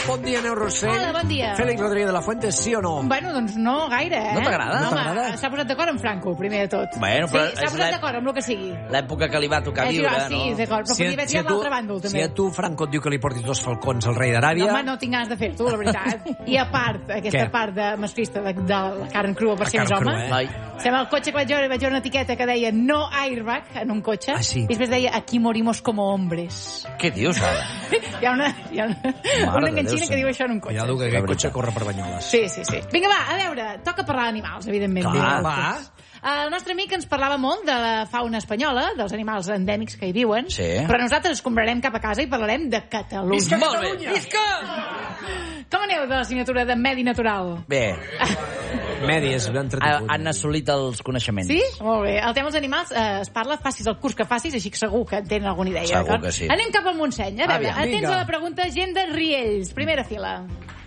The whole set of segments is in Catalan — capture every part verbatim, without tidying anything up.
Bon dia, Neus Rossell. Hola, bon dia. Félix Rodríguez de la Fuente, sí o no? Bueno, doncs no gaire, eh? No t'agrada? No, No t'agrada? S'ha posat d'acord amb Franco, primer de tot. Bueno, però sí, s'ha és posat l'è- d'acord amb el que sigui. L'època que li va tocar Eh, sí, viure, sí, no? d'acord, però podria haver si a tirat tu- l'altre bàndol, si també. a tu Franco et diu que li portis dos falcons al rei No, d'Aràbia... home, no tinc ganes de fer-t'ho, la veritat. I a part, aquesta Què? part de masclista de, de la carn crua per La ser més carn home. crua, eh? Ai. Estem al cotxe que vaig veure, vaig veure una etiqueta que deia no airbag en un cotxe. Ah, sí? I després deia aquí morimos como hombres. Què dius, ara? Hi ha una, hi ha una, una de enganxina Déu, que diu això en un cotxe. Cuidado que La aquest veritat. cotxe corre per Banyoles. Sí, sí, sí. Vinga, va, a veure, toca parlar d'animals, evidentment. Clar, Vinga. va. El nostre amic ens parlava molt de la fauna espanyola, dels animals endèmics que hi viuen, Sí. però nosaltres ens comprarem cap a casa i parlarem de Catalunya. Visca Molt bé. Catalunya! Visca! Com aneu de l'assignatura de Medi Natural? Bé, Medi és ben ha- entretingut. han assolit els coneixements. Sí? Molt bé. El tema dels animals eh, es parla, facis el curs que facis, així que segur que en tenen alguna idea. Segur d'acord? que sí. Anem cap al Montseny. A veure, Aviam, atents vinga. a la pregunta, gent de Riells. Primera fila.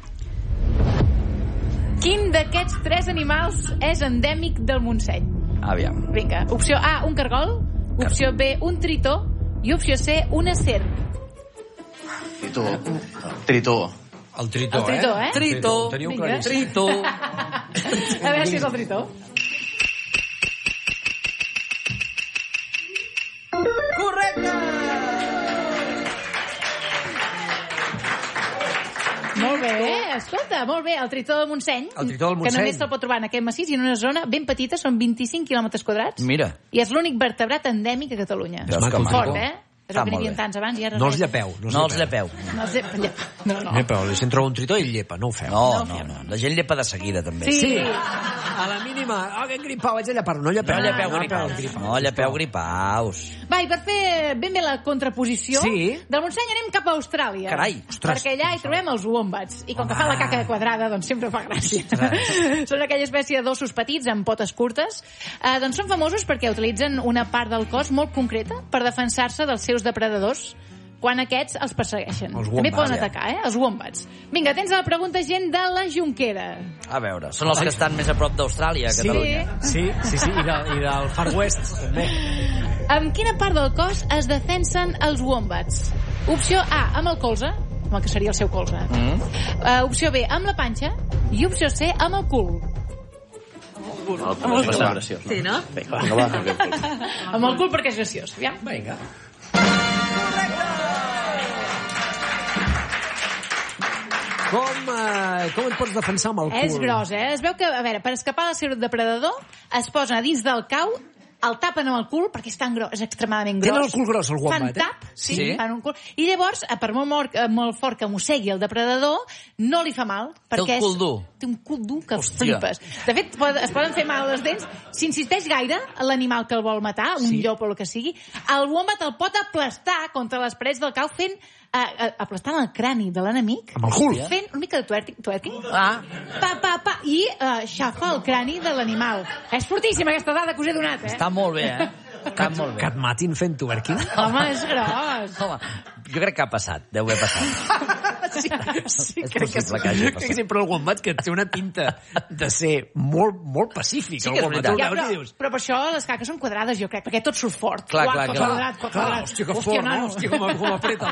Quin d'aquests tres animals és endèmic del Montseny? Aviam. Vinga, opció A, un cargol, opció B, un tritó i opció C, una serp. Tritó. Tritó. El tritó, El tritó, eh? Tritó. Teniu Vinga. claríssim. Tritó. A veure si és el tritó. Molt bé, escolta, molt bé. El tritó del Montseny, El tritó del que Montseny. només se'l pot trobar en aquest massís i en una zona ben petita, són vint-i-cinc quilòmetres quadrats, Mira. i és l'únic vertebrat endèmic a Catalunya. És maco, Fort, maco. eh? És Està el que n'hi molt havia bé. tants abans i ara No els res. llepeu. No els llepeu. No els llepeu. No, no. Llepeu. Si en troba un tritó, ell llepa. No ho feu. No, no, no. La gent llepa de seguida, també. Sí. Sí. A la mínima. Oh, que gripau, vaig a llepar. No llepeu. No llepeu no gripaus. gripaus. No llepeu gripaus. Va, i per fer ben bé la contraposició, Sí. del Montseny anem cap a Austràlia. Carai. Ostres. Perquè allà hi trobem els wombats. I com que fan la caca quadrada, doncs sempre fa gràcia. Ostres. Són aquella espècie d'ossos petits amb potes curtes. Eh, doncs són famosos perquè utilitzen una part del cos molt concreta per defensar-se dels seus depredadors quan aquests els persegueixen. Els També wombats, poden ja. atacar, eh? Els wombats. Vinga, tens la pregunta, gent de la Jonquera. A veure, són els que estan més a prop d'Austràlia, a Sí, Catalunya. sí, sí, sí. I, de, i del Far West, també. Amb quina part del cos es defensen els wombats? Opció A, amb el colze, amb el que seria el seu colze. Mm. Uh, opció B, amb la panxa. I opció C, amb el cul. El cul és graciós. Sí, no? Vinga, va, va, va. Amb el cul perquè és graciós. Aviam. Vinga. Com, eh, com et pots defensar amb el cul? És gros, eh? Es veu que, a veure, per escapar del seu depredador, es posen a dins del cau, el tapen amb el cul, perquè és tan gros, és extremadament gros. Tenen el cul gros, el wombat, Fan eh? tap, sí, Sí. fan un cul. I llavors, eh, per molt, mort, eh, molt fort que mossegui el depredador, no li fa mal, perquè el cul és... dur. Té un cul dur que Hòstia. flipes. De fet, pod- es poden fer mal les dents. Si insisteix gaire l'animal que el vol matar, un Sí. llop o el que sigui, el wombat el pot aplastar contra les parets del cau fent... Eh, eh, aplastant el crani de l'enemic, Amb el cul. fent una mica de twerking, twerking Ah, pa, pa, pa, i uh, xafa el crani de l'animal. És fortíssima aquesta dada que us he donat, eh? està molt bé, eh? Està molt Que bé. et matin fent twerking? Home, és gros. Home, jo crec que ha passat, deu haver passat. Sí, sí, És crec que, possible que hagi crec passat. que sí, però el wombat que té una pinta de ser molt, molt pacífic. Sí el que és wombat. veritat. Tu Ja, el veus però, i dius, però per això les caques són quadrades, jo crec, perquè tot surt fort. Clar, Uah, clar, tot clar. quadrat, tot clar, quadrat. hòstia, que Hòstia, fort, no? nano. Hòstia, com, com apreta